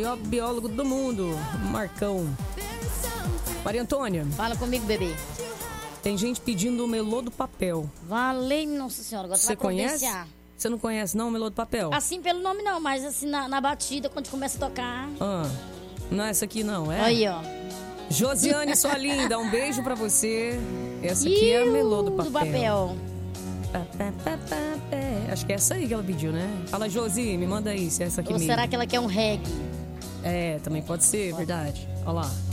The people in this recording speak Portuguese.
maior biólogo do mundo, Marcão. Maria Antônia. Fala comigo, bebê. Tem gente pedindo o melô do papel. Valeu, nossa senhora. Agora você conhece? Você não conhece, não, o melô do papel? Assim, pelo nome não, mas assim, na batida, quando começa a tocar... Não é essa aqui, não, é? Aí, ó. Josiane, sua linda, um beijo pra você. Essa aqui é a melô do papel. Acho que é essa aí que ela pediu, né? Fala, Josi, me manda aí se é essa aqui Ou mesmo. será que ela quer um reggae? É, também pode ser, verdade. Olha lá.